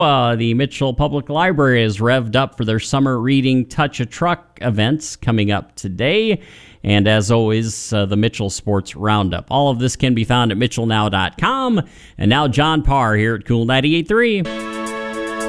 The Mitchell Public Library is revved up for their summer reading Touch a Truck events coming up today. And as always, the Mitchell Sports Roundup. All of this can be found at mitchellnow.com. And now John Parr here at Cool 98.3.